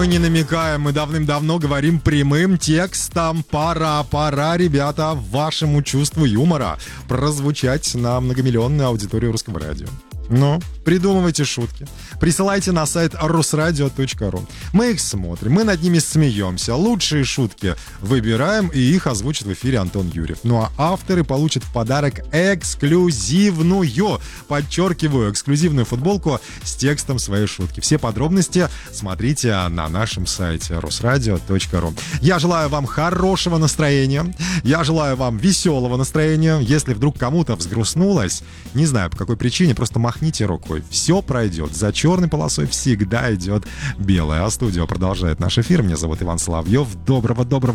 Мы не намекаем, мы давным-давно говорим прямым текстом. Пора, ребята, вашему чувству юмора прозвучать на многомиллионную аудиторию Русского радио. Ну, придумывайте шутки. Присылайте на сайт rusradio.ru. Мы их смотрим, мы над ними смеемся. Лучшие шутки выбираем, и их озвучит в эфире Антон Юрьев. Ну а авторы получат в подарок эксклюзивную, подчеркиваю, эксклюзивную футболку с текстом своей шутки. Все подробности смотрите на нашем сайте rusradio.ru. Я желаю вам хорошего настроения. Я желаю вам веселого настроения. Если вдруг кому-то взгрустнулось, не знаю по какой причине, просто махните рукой. Все пройдет. За черной полосой всегда идет белая. А студио продолжает наш эфир. Меня зовут Иван Соловьев. Доброго